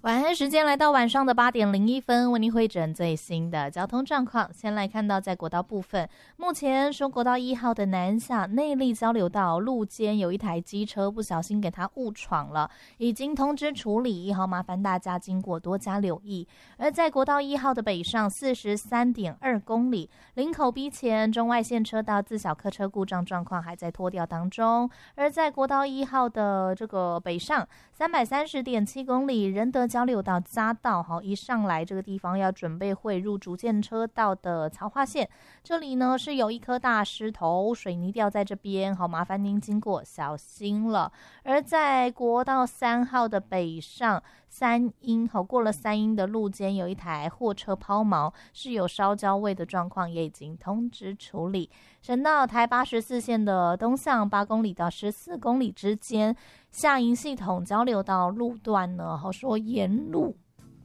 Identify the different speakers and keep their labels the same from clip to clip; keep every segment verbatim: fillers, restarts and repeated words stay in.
Speaker 1: 晚安时间来到晚上的八点零一分，为您汇整最新的交通状况。先来看到在国道部分，目前说国道一号的南下内坜交流道路肩有一台机车不小心给它误闯了，已经通知处理，好麻烦大家经过多加留意。而在国道一号的北上四十三点二公里，林口 B 前中外线车道自小客车故障状况还在拖吊当中。而在国道一号的这个北上三百三十点七公里，仁德交流道匝道，好，一上来这个地方要准备汇入主建车道的曹化线，这里呢是有一颗大石头，水泥掉在这边，好，麻烦您经过小心了。而在国道三号的北上三英，好，过了三英的路肩有一台货车抛锚，是有烧焦味的状况，也已经通知处理。省道台八十四线的东向八公里到十四公里之间，下营系统交流道路段呢，好说沿路。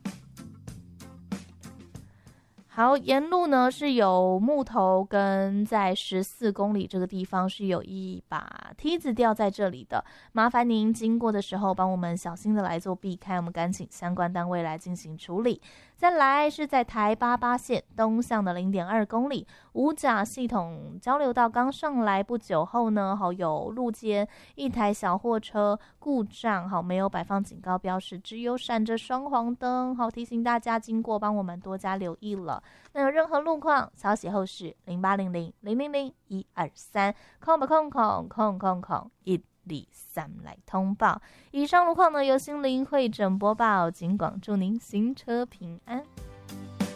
Speaker 1: 好，沿路呢是有木头，跟在十四公里这个地方是有一把梯子吊在这里的，麻烦您经过的时候帮我们小心的来做避开，我们赶紧相关单位来进行处理。再来是在台八八线东向的 零点二公里，五甲系统交流道刚上来不久后呢，好有路肩一台小货车故障，好没有摆放警告标识，只有闪着双黄灯，好提醒大家经过帮我们多加留意了。那有任何路况消息后是零八零零零零零一二三空不空空空空空一二三来通报。以上路况呢由心灵会诊播报，警广祝您行车平安。